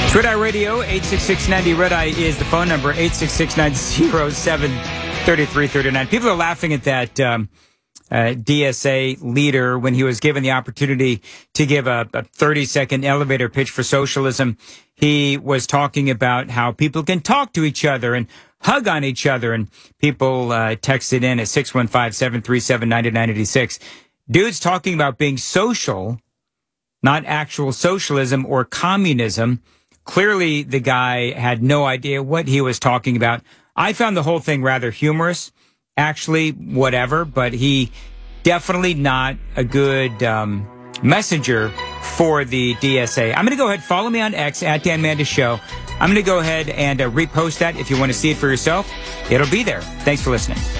Red Eye Radio, 866-90 Red Eye is the phone number, 866-907-3339. People are laughing at that DSA leader when he was given the opportunity to give a 30-second elevator pitch for socialism. He was talking about how people can talk to each other and hug on each other, and people texted in at 615-737-9986. Dude's talking about being social, not actual socialism or communism. Clearly, the guy had no idea what he was talking about. I found the whole thing rather humorous, actually, whatever, but he definitely not a good messenger for the DSA. I'm going to go ahead, follow me on X, at Dan Mandis Show. I'm going to go ahead and repost that if you want to see it for yourself. It'll be there. Thanks for listening.